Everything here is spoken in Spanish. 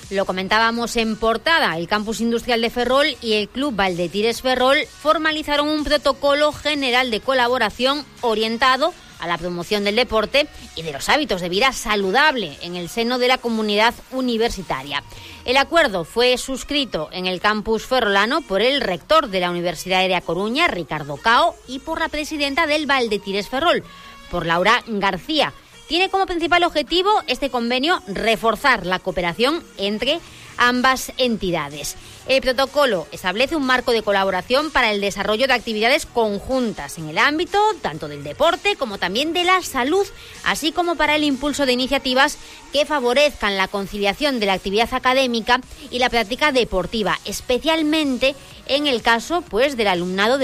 Lo comentábamos en portada, el Campus Industrial de Ferrol y el Club Valdetires Ferrol formalizaron un protocolo general de colaboración orientado a la promoción del deporte y de los hábitos de vida saludable en el seno de la comunidad universitaria. El acuerdo fue suscrito en el campus ferrolano por el rector de la Universidad de A Coruña, Ricardo Cao, y por la presidenta del Valdetires Ferrol, por Laura García. Tiene como principal objetivo este convenio reforzar la cooperación entre ambas entidades. El protocolo establece un marco de colaboración para el desarrollo de actividades conjuntas en el ámbito tanto del deporte como también de la salud, así como para el impulso de iniciativas que favorezcan la conciliación de la actividad académica y la práctica deportiva, especialmente en el caso del alumnado